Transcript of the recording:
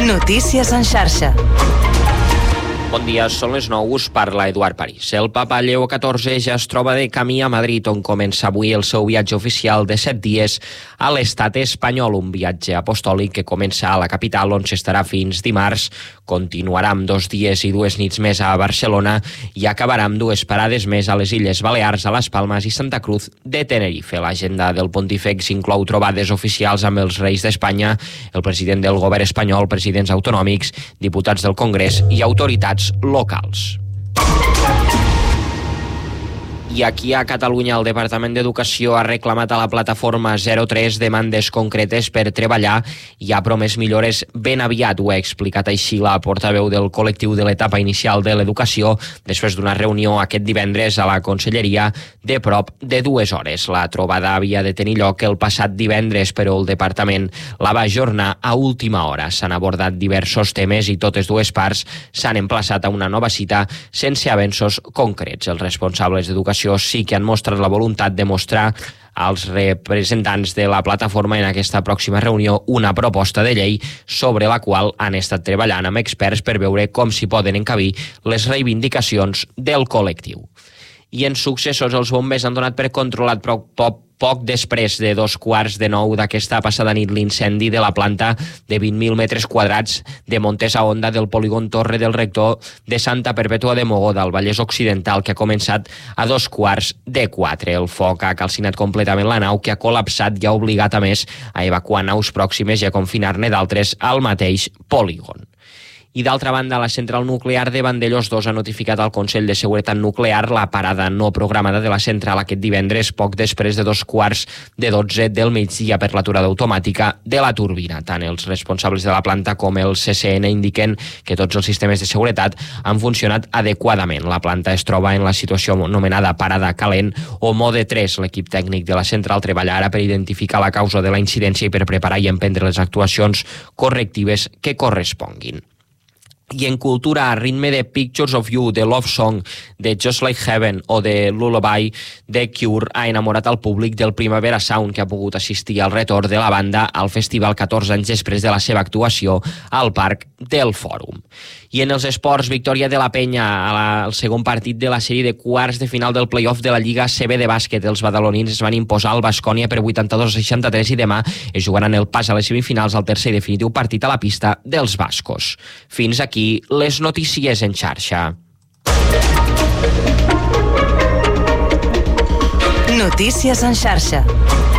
Notícies en xarxa. Bon dia, són les 9, us parla Eduard París. El papa Lleó XIV ja es troba de camí a Madrid, on comença avui el seu viatge oficial de 7 dies a l'estat espanyol, un viatge apostòlic que comença a la capital, on s'estarà fins dimarts, continuarà amb 2 dies i 2 nits més a Barcelona i acabarà amb 2 parades més a les Illes Balears, a les Palmes i Santa Cruz de Tenerife. L'agenda del pontífex inclou trobades oficials amb els reis d'Espanya, el president del govern espanyol, presidents autonòmics, diputats del Congrés i autoritats locals. I aquí a Catalunya el Departament d'Educació ha reclamat a la plataforma 03 demandes concretes per treballar i ha promès millores ben aviat. Ho ha explicat així la portaveu del col·lectiu de l'etapa inicial de l'educació després d'una reunió aquest divendres a la Conselleria de prop de 2 hores. La trobada havia de tenir lloc el passat divendres, però el departament la va ajornar a última hora. S'han abordat diversos temes i totes dues parts s'han emplaçat a una nova cita sense avenços concrets. Els responsables d'educació sí que han mostrat la voluntat de mostrar als representants de la plataforma en aquesta pròxima reunió una proposta de llei sobre la qual han estat treballant amb experts per veure com s'hi poden encabir les reivindicacions del col·lectiu. I en successos els bombers han donat per controlat poc després de 8:45 d'aquesta passada nit l'incendi de la planta de 20.000 metres quadrats de Montes a Onda del polígon Torre del Rector de Santa Perpètua de Mogoda, al Vallès Occidental, que ha començat a 3:15. El foc ha calcinat completament la nau, que ha col·lapsat i ha obligat a més a evacuar naus pròximes i a confinar-ne d'altres al mateix polígon. I d'altra banda, la central nuclear de Vandellòs 2 ha notificat al Consell de Seguretat Nuclear la parada no programada de la central aquest divendres, poc després de 11:45 del migdia per l'aturada automàtica de la turbina. Tant els responsables de la planta com el CCN indiquen que tots els sistemes de seguretat han funcionat adequadament. La planta es troba en la situació anomenada parada calent o mode 3. L'equip tècnic de la central treballa ara per identificar la causa de la incidència i per preparar i emprendre les actuacions correctives que corresponguin. I en cultura, a ritme de Pictures of You, de Love Song, de Just Like Heaven o de Lullaby, The Cure ha enamorat al públic del Primavera Sound, que ha pogut assistir al retorn de la banda al festival 14 anys després de la seva actuació al Parc del Fòrum. I en els esports, victòria de la Penya al segon partit de la sèrie de quarts de final del play-off de la Lliga CB de bàsquet. Els badalonins es van imposar al Baskonia per 82-63 i demà es jugaran el pas a les semifinals al tercer i definitiu partit a la pista dels bascos. Fins aquí les notícies en xarxa. Notícies en xarxa.